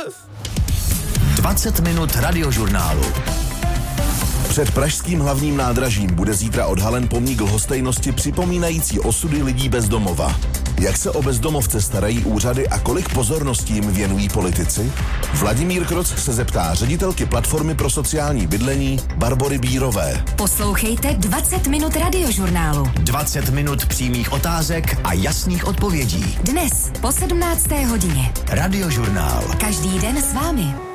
20 minut radiožurnálu. Před pražským hlavním nádražím bude zítra odhalen pomník lhostejnosti připomínající osudy lidí bez domova. Jak se o bezdomovce starají úřady a kolik pozornosti jim věnují politici? Vladimír Kroc se zeptá ředitelky platformy pro sociální bydlení Barbory Bírové. Poslouchejte 20 minut radiožurnálu. 20 minut přímých otázek a jasných odpovědí. Dnes po 17. hodině. Radiožurnál. Každý den s vámi.